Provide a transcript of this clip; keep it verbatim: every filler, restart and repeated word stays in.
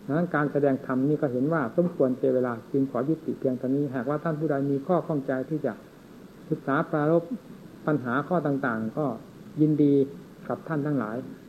ดังนั้นการแสดงธรรมนี่ก็เห็นว่าสมควรเจเวลาจึงขอยุติเพียงเท่านี้หากว่าท่านผู้ใดมีข้อข้องใจที่จะศึกษาปรารภปัญหาข้อต่างๆก็ยินดีกับท่านทั้งหลาย